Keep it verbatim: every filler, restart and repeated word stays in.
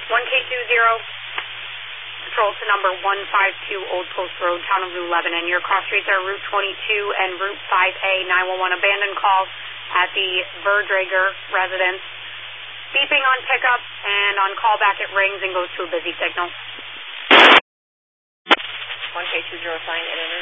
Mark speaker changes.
Speaker 1: one K two zero, patrol to number one five two Old Post Road, Town of New Lebanon. Your cross streets are Route twenty-two and Route five A, nine one one abandoned call at the Verdrager residence. Beeping on pickup, and on callback it rings and goes to a busy signal.
Speaker 2: one K two zero sign in and